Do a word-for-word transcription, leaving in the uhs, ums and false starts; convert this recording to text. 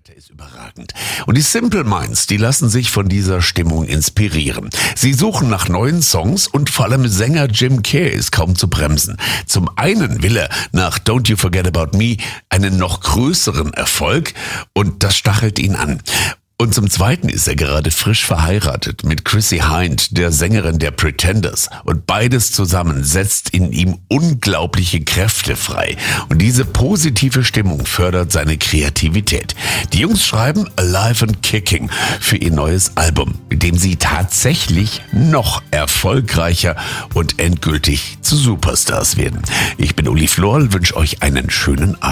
Wetter ist überragend. Und die Simple Minds, die lassen sich von dieser Stimmung inspirieren. Sie suchen nach neuen Songs und vor allem Sänger Jim Kerr ist kaum zu bremsen. Zum einen will er nach Don't You Forget About Me einen noch größeren Erfolg und das stachelt ihn an. Und zum Zweiten ist er gerade frisch verheiratet mit Chrissie Hynde, der Sängerin der Pretenders. Und beides zusammen setzt in ihm unglaubliche Kräfte frei. Und diese positive Stimmung fördert seine Kreativität. Die Jungs schreiben Alive and Kicking für ihr neues Album, mit dem sie tatsächlich noch erfolgreicher und endgültig zu Superstars werden. Ich bin Uli Florl, wünsche euch einen schönen Abend.